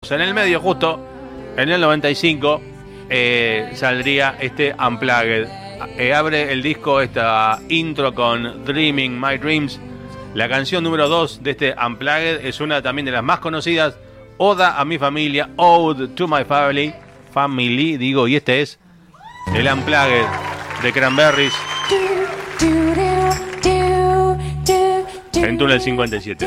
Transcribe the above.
Box. En el medio, justo en el 95, saldría este Unplugged. Abre el disco esta intro con Dreaming My Dreams. La canción número 2 de este Unplugged es una también de las más conocidas, Oda a mi familia, Ode to my family, y este es el Unplugged de Cranberries en Túnel 57.